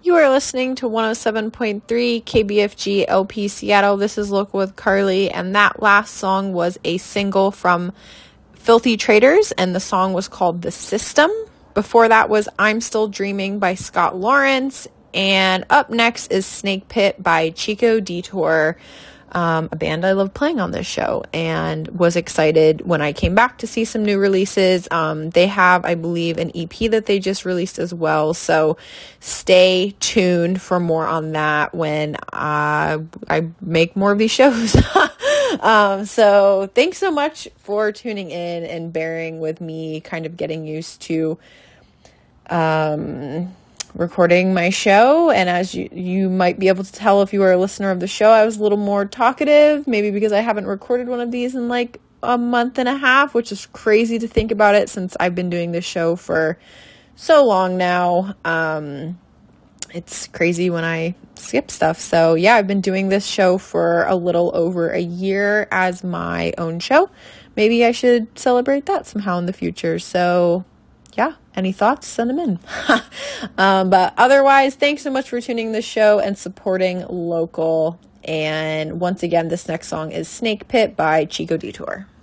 You are listening to 107.3 KBFG LP Seattle. This is Local with Carly, and that last song was a single from Filthy Traders, and the song was called The System. Before that was I'm Still Dreaming by Scott Lawrence, and up next is Snake Pit by Chico Detour, a band I love playing on this show, and was excited when I came back to see some new releases. They have, I believe, an EP that they just released as well, so stay tuned for more on that when I make more of these shows. So thanks so much for tuning in and bearing with me kind of getting used to recording my show. And as you might be able to tell if you are a listener of the show, I was a little more talkative, maybe because I haven't recorded one of these in like a month and a half, which is crazy to think about it since I've been doing this show for so long now. It's crazy when I skip stuff. So yeah, I've been doing this show for a little over a year as my own show. Maybe I should celebrate that somehow in the future. So yeah, any thoughts? Send them in. But otherwise, thanks so much for tuning this show and supporting local. And once again, this next song is Snake Pit by Chico Detour.